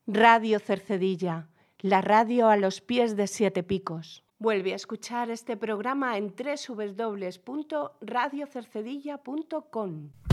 Radio Cercedilla, la radio a los pies de Siete Picos. Vuelve a escuchar este programa en www.radiocercedilla.com.